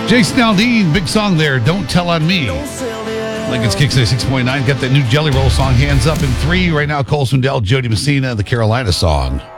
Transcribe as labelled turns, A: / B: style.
A: Jason Aldean, big song there. Don't Tell on Me. Lincoln's Kicks 6.9. Got that new Jelly Roll song, Hands Up in 3. Right now, Cole Swindell, Jody Messina, the Carolina song.